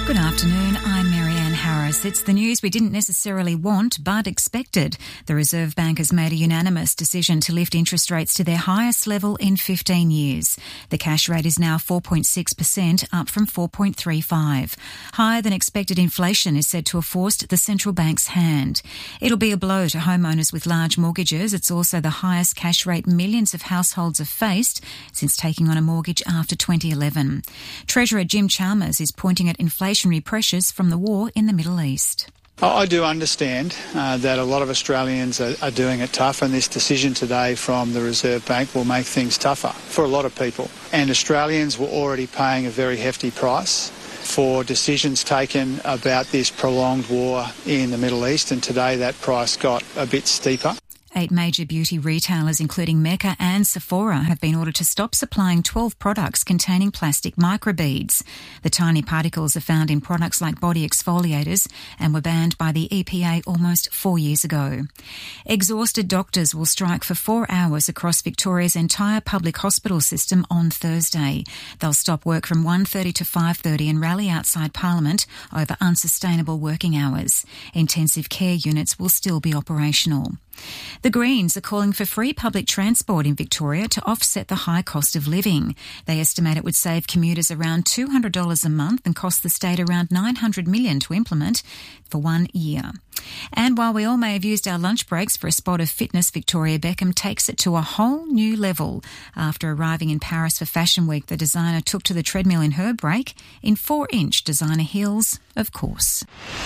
Good afternoon, I'm Marianne Harris. It's the news we didn't necessarily want but expected. The Reserve Bank has made a unanimous decision to lift interest rates to their highest level in 15 years. The cash rate is now 4.6%, up from 4.35. Higher than expected inflation is said to have forced the central bank's hand. It'll be a blow to homeowners with large mortgages. It's also the highest cash rate millions of households have faced since taking on a mortgage after 2011. Treasurer Jim Chalmers is pointing at inflationary pressures from the war in the Middle East. I do understand that a lot of Australians are doing it tough, and this decision today from the Reserve Bank will make things tougher for a lot of people. And Australians were already paying a very hefty price for decisions taken about this prolonged war in the Middle East, and today that price got a bit steeper. 8 major beauty retailers, including Mecca and Sephora, have been ordered to stop supplying 12 products containing plastic microbeads. The tiny particles are found in products like body exfoliators and were banned by the EPA almost 4 years ago. Exhausted doctors will strike for 4 hours across Victoria's entire public hospital system on Thursday. They'll stop work from 1:30 to 5:30 and rally outside Parliament over unsustainable working hours. Intensive care units will still be operational. The Greens are calling for free public transport in Victoria to offset the high cost of living. They estimate it would save commuters around $200 a month and cost the state around $900 million to implement for 1 year. And while we all may have used our lunch breaks for a spot of fitness, Victoria Beckham takes it to a whole new level. After arriving in Paris for Fashion Week, the designer took to the treadmill in her break in 4-inch designer heels, of course.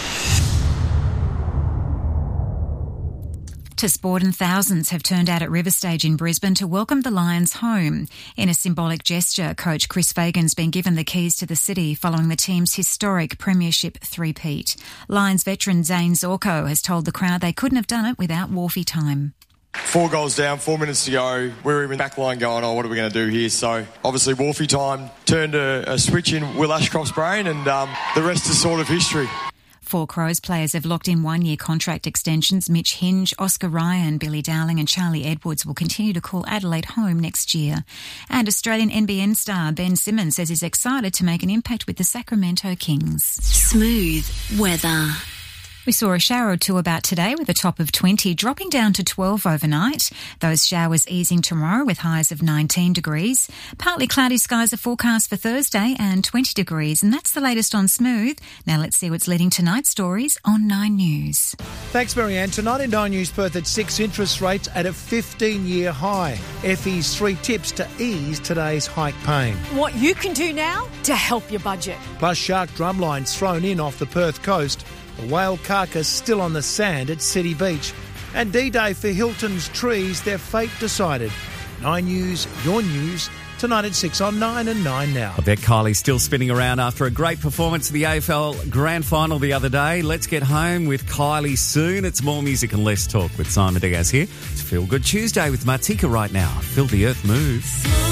To sport, and thousands have turned out at River Stage in Brisbane to welcome the Lions home. In a symbolic gesture, coach Chris Fagan's been given the keys to the city following the team's historic premiership three-peat. Lions veteran Zane Zorko has told the crowd they couldn't have done it without Wharfie time. 4 goals down, 4 minutes to go. We were even back line going, what are we going to do here? So obviously Wharfie time turned a switch in Will Ashcroft's brain, and the rest is sort of history. 4 Crows players have locked in 1-year contract extensions. Mitch Hinge, Oscar Ryan, Billy Dowling and Charlie Edwards will continue to call Adelaide home next year. And Australian NBN star Ben Simmons says he's excited to make an impact with the Sacramento Kings. Smooth weather. We saw a shower or two about today with a top of 20, dropping down to 12 overnight. Those showers easing tomorrow with highs of 19 degrees. Partly cloudy skies are forecast for Thursday and 20 degrees. And that's the latest on Smooth. Now let's see what's leading tonight's stories on 9 News. Thanks, Marianne. Tonight in 9 News, Perth at 6, interest rates at a 15-year high. FE's 3 tips to ease today's hike pain. What you can do now to help your budget. Plus shark drumlines thrown in off the Perth coast. A whale carcass still on the sand at City Beach. And D-Day for Hilton's trees, their fate decided. 9 News, your news, tonight at 6 on 9 and 9 now. I bet Kylie's still spinning around after a great performance at the AFL Grand Final the other day. Let's get home with Kylie soon. It's more music and less talk with Simon Diaz here. It's Feel Good Tuesday with Martika right now. Feel the earth move.